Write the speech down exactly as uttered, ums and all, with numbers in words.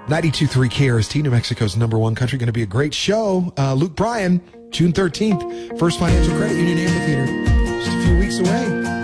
ninety-two point three K R S T, New Mexico's number one country. Going to be a great show. Uh, Luke Bryan, June thirteenth, First Financial Credit Union Amphitheater. Just a few weeks away.